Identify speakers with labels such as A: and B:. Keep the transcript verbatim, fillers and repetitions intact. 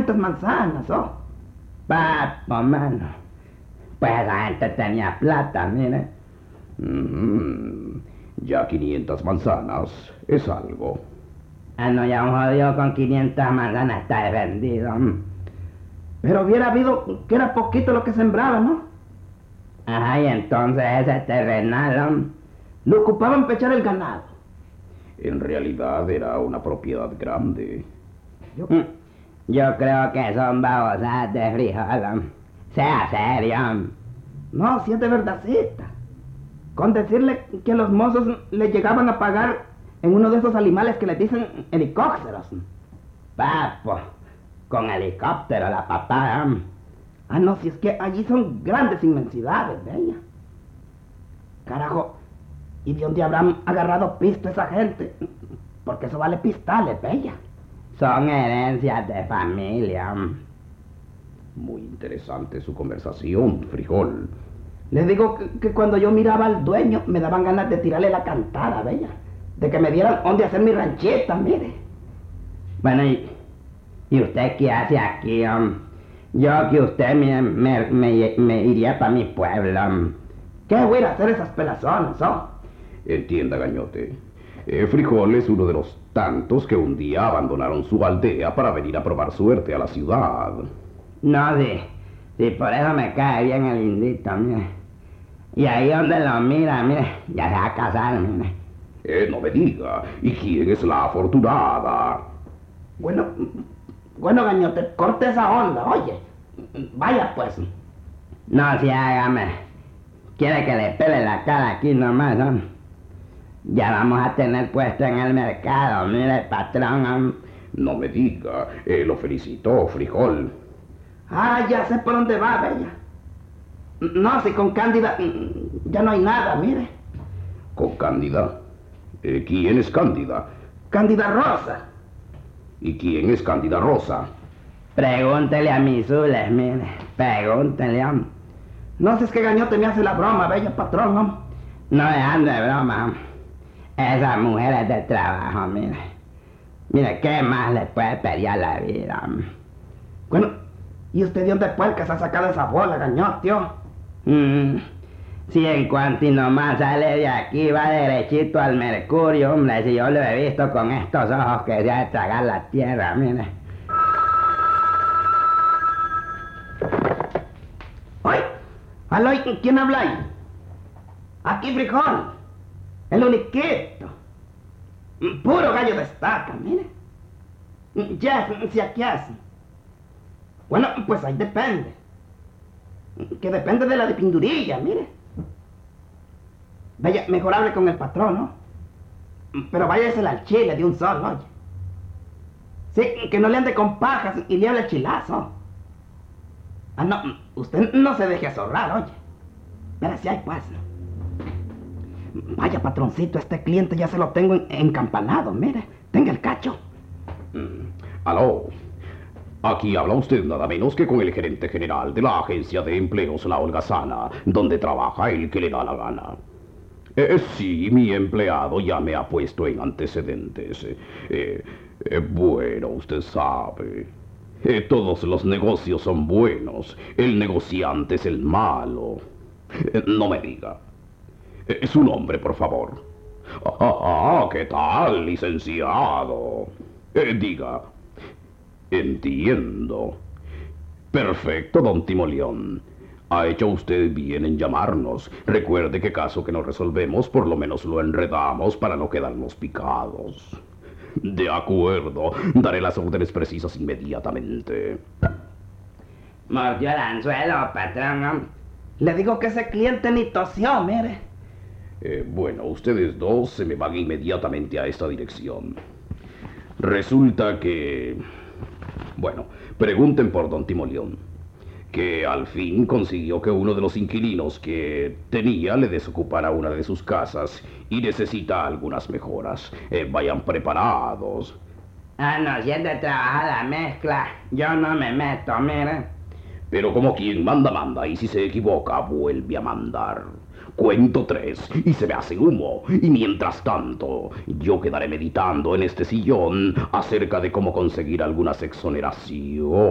A: quinientas manzanas, ¿oh?
B: Papo, mano. Pues la gente tenía plata, mire.
C: Mm, ya quinientas manzanas es algo.
B: Ah, no, ya un jodido con quinientas manzanas está vendido.
A: Pero hubiera habido que era poquito lo que sembraba, ¿no?
B: Ajá, y entonces ese terrenal,
A: lo ocupaban para echar el ganado.
C: En realidad era una propiedad grande.
B: Yo, yo creo que son babosadas de frijol. Sea serio.
A: No, si es de verdadcita. Con decirle que los mozos le llegaban a pagar en uno de esos animales que les dicen helicópteros.
B: Papo, con helicóptero la papá.
A: Ah, no, si es que allí son grandes inmensidades, bella. Carajo, ¿y de dónde habrán agarrado pisto esa gente? Porque eso vale pistales, bella.
B: Son herencias de familia.
C: Muy interesante su conversación, Frijol.
A: Les digo que, que cuando yo miraba al dueño me daban ganas de tirarle la cantada, bella. De que me dieran dónde hacer mi rancheta, mire.
B: Bueno, ¿y, y usted qué hace aquí, um? Yo que usted me, me, me, me iría para mi pueblo. Um.
A: ¿Qué voy a ir a hacer esas pelazonas, oh?
C: Entienda, Gañote. Eh, Frijol es uno de los tantos que un día abandonaron su aldea para venir a probar suerte a la ciudad.
B: No, sí. Sí, por eso me cae bien el indito, mire. Y ahí donde lo mira, mire, ya se va a casar, mire.
C: Eh, no me diga. ¿Y quién es la afortunada?
A: Bueno, bueno, Gañote, corte esa onda, oye. Vaya, pues.
B: No, sí, hágame. Quiere que le pele la cara aquí nomás, ¿no? Ya vamos a tener puesto en el mercado, mire, patrón. ¿No?
C: No me diga. Eh, lo felicito, Frijol.
A: Ah, ya sé por dónde va, bella. No, si con Cándida ya no hay nada, mire.
C: ¿Con Cándida? Eh, ¿Quién es Cándida?
A: Cándida Rosa.
C: ¿Y quién es Cándida Rosa?
B: Pregúntele a mis zules, mire. Pregúntele, hombre.
A: No sé, es que Gañote me hace la broma, bella patrón, ¿no?
B: No dejando de broma. Esas mujeres de trabajo, mire. Mire, ¿qué más le puede pedir a la vida?
A: Bueno, ¿y usted de dónde puercas ha sacado esa bola, Gañote, tío?
B: Mm, si en cuanto y nomás sale de aquí, va derechito al Mercurio, hombre, si yo lo he visto con estos ojos que se ha de tragar la tierra, mire.
A: ¡Oye! ¿Aló? ¿Quién habla ahí? Aquí, Frijol. El uniquito. Puro gallo de estaca, mire. Ya, si aquí hace. Bueno, pues ahí depende. Que depende de la de Pindurilla, mire. Vaya, mejor hable con el patrón, ¿no? Pero váyase al chile de un solo, oye. Sí, que no le ande con pajas y le hable el chilazo. Ah, no, usted no se deje azorrar, oye. Pero si hay pues. Vaya, patroncito, este cliente ya se lo tengo en, encampanado, mire. Tenga el cacho.
C: Mm, aló. Aquí habla usted nada menos que con el gerente general de la agencia de empleos La Holgazana, donde trabaja el que le da la gana. Eh, sí, mi empleado ya me ha puesto en antecedentes. Eh, eh, bueno, usted sabe. Eh, todos los negocios son buenos. El negociante es el malo. Eh, no me diga. Eh, su nombre, por favor. Ah, ah, ¿qué tal, licenciado? Eh, diga. Entiendo. Perfecto, don Timoleón. Ha hecho usted bien en llamarnos. Recuerde que caso que no resolvemos, por lo menos lo enredamos para no quedarnos picados. De acuerdo. Daré las órdenes precisas inmediatamente.
B: Mordió el anzuelo, patrón.
A: Le digo que ese cliente ni tosió, mire.
C: Eh, bueno, ustedes dos se me van inmediatamente a esta dirección. Resulta que... Bueno, pregunten por don Timoleón, que al fin consiguió que uno de los inquilinos que tenía le desocupara una de sus casas y necesita algunas mejoras. Eh, vayan preparados.
B: Ah, no, si es de trabajar la mezcla, yo no me meto, mire.
C: Pero como quien manda, manda, y si se equivoca, vuelve a mandar. Cuento tres y se me hace humo. Y mientras tanto, yo quedaré meditando en este sillón acerca de cómo conseguir algunas exoneraciones.